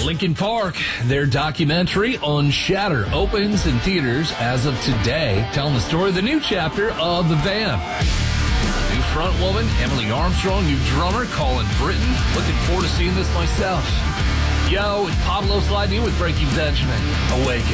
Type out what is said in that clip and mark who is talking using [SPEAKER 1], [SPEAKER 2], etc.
[SPEAKER 1] Linkin Park, their documentary on Shatter opens in theaters as of today, telling the story of the new chapter of the band. New front woman, Emily Armstrong, new drummer, Colin Britton. Looking forward to seeing this myself. Yo, it's Pablo sliding in with Breaking Benjamin. Awaken.